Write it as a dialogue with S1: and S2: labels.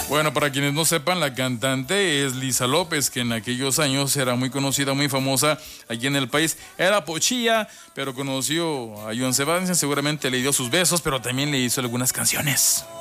S1: Bueno, para quienes no sepan, la cantante es Lisa López, que en aquellos años era muy conocida, muy famosa aquí en el país. Era pochilla, pero conoció a Joan Sebastián, seguramente le dio sus besos, pero también le hizo algunas canciones.